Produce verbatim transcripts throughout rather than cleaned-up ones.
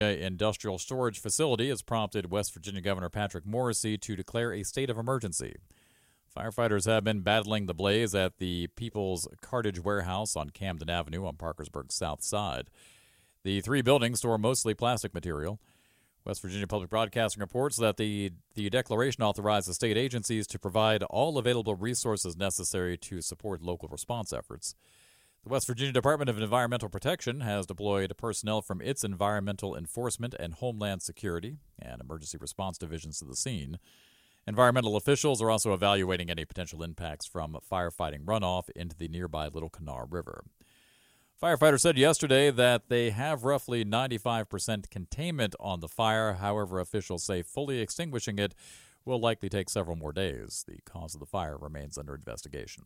Industrial storage facility has prompted West Virginia Governor Patrick Morrisey to declare a state of emergency. Firefighters have been battling the blaze at the People's Cartage Warehouse on Camden Avenue on Parkersburg's south side. The three buildings store mostly plastic material. West Virginia Public Broadcasting reports that the, the declaration authorizes state agencies to provide all available resources necessary to support local response efforts. The West Virginia Department of Environmental Protection has deployed personnel from its Environmental Enforcement and Homeland Security and Emergency Response divisions to the scene. Environmental officials are also evaluating any potential impacts from firefighting runoff into the nearby Little Kanawha River. Firefighters said yesterday that they have roughly ninety-five percent containment on the fire. However, officials say fully extinguishing it will likely take several more days. The cause of the fire remains under investigation.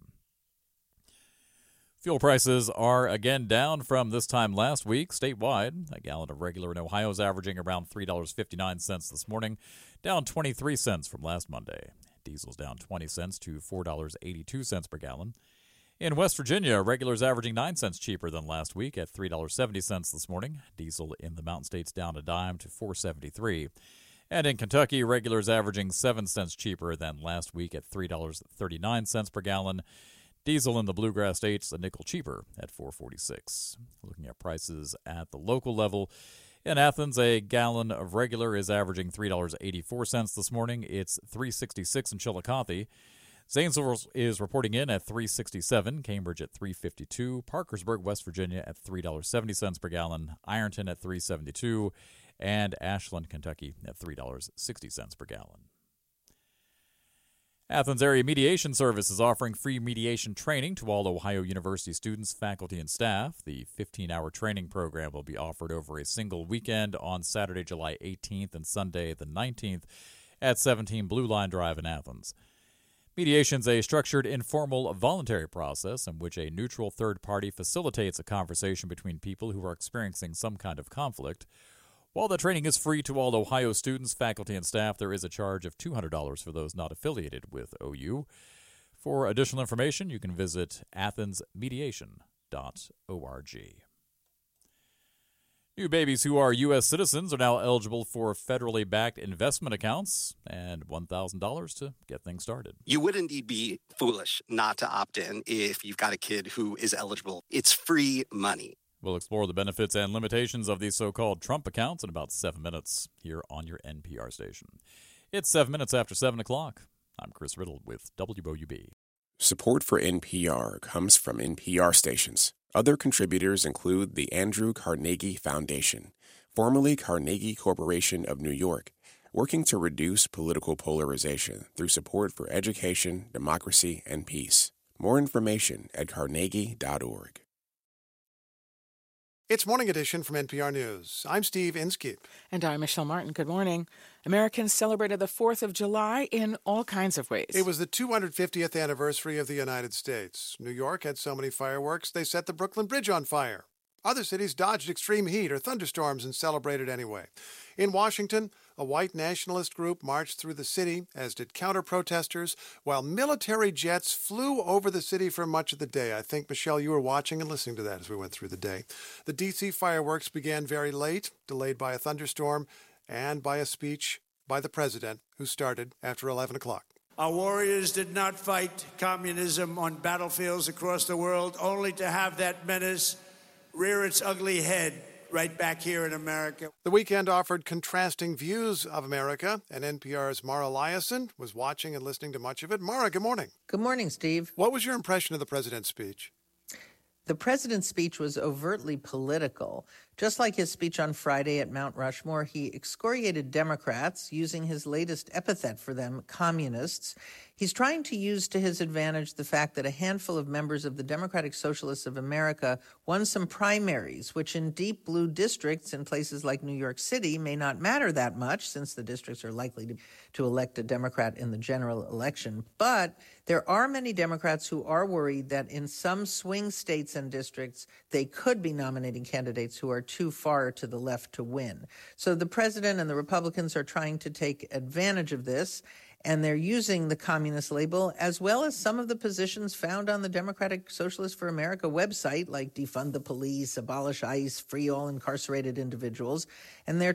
Fuel prices are again down from this time last week. Statewide, a gallon of regular in Ohio is averaging around three dollars and fifty-nine cents this morning, down twenty-three cents from last Monday. Diesel's down twenty cents to four dollars and eighty-two cents per gallon. In West Virginia, regular is averaging nine cents cheaper than last week at three dollars and seventy cents this morning. Diesel in the Mountain States down a dime to four dollars and seventy-three cents. And in Kentucky, regular is averaging seven cents cheaper than last week at three dollars and thirty-nine cents per gallon. Diesel in the Bluegrass States a nickel cheaper at four dollars and forty-six cents. Looking at prices at the local level, in Athens, a gallon of regular is averaging three dollars and eighty-four cents this morning. It's three dollars and sixty-six cents in Chillicothe. Zanesville is reporting in at three dollars and sixty-seven cents, Cambridge at three dollars and fifty-two cents, Parkersburg, West Virginia at three dollars and seventy cents per gallon, Ironton at three dollars and seventy-two cents, and Ashland, Kentucky at three dollars and sixty cents per gallon. Athens Area Mediation Service is offering free mediation training to all Ohio University students, faculty, and staff. The fifteen-hour training program will be offered over a single weekend on Saturday, July eighteenth and Sunday, the nineteenth at seventeen Blue Line Drive in Athens. Mediation is a structured, informal, voluntary process in which a neutral third party facilitates a conversation between people who are experiencing some kind of conflict. While the training is free to all Ohio students, faculty, and staff, there is a charge of two hundred dollars for those not affiliated with O U. For additional information, you can visit athens mediation dot org. New babies who are U S citizens are now eligible for federally backed investment accounts and one thousand dollars to get things started. You wouldn't be foolish not to opt in if you've got a kid who is eligible. It's free money. We'll explore the benefits and limitations of these so-called Trump accounts in about seven minutes here on your N P R station. It's seven minutes after seven o'clock. I'm Chris Riddle with W O U B. Support for N P R comes from N P R stations. Other contributors include the Andrew Carnegie Foundation, formerly Carnegie Corporation of New York, working to reduce political polarization through support for education, democracy, and peace. More information at carnegie dot org. It's Morning Edition from N P R News. I'm Steve Inskeep. And I'm Michelle Martin. Good morning. Americans celebrated the fourth of July in all kinds of ways. It was the two hundred fiftieth anniversary of the United States. New York had so many fireworks, they set the Brooklyn Bridge on fire. Other cities dodged extreme heat or thunderstorms and celebrated anyway. In Washington, a white nationalist group marched through the city, as did counter-protesters, while military jets flew over the city for much of the day. I think, Michelle, you were watching and listening to that as we went through the day. The D C fireworks began very late, delayed by a thunderstorm, and by a speech by the president, who started after eleven o'clock. Our warriors did not fight communism on battlefields across the world, only to have that menace rear its ugly head right back here in America. The weekend offered contrasting views of America, and N P R's Mara Liasson was watching and listening to much of it. Mara, good morning. Good morning, Steve. What was your impression of the president's speech? The president's speech was overtly political. Just like his speech on Friday at Mount Rushmore, he excoriated Democrats, using his latest epithet for them, communists. He's trying to use to his advantage the fact that a handful of members of the Democratic Socialists of America won some primaries, which in deep blue districts in places like New York City may not matter that much, since the districts are likely to, to elect a Democrat in the general election. But there are many Democrats who are worried that in some swing states and districts, they could be nominating candidates who are too far to the left to win. So the president and the Republicans are trying to take advantage of this, and they're using the communist label as well as some of the positions found on the Democratic Socialists for America website, like defund the police, abolish ICE, free all incarcerated individuals. And they're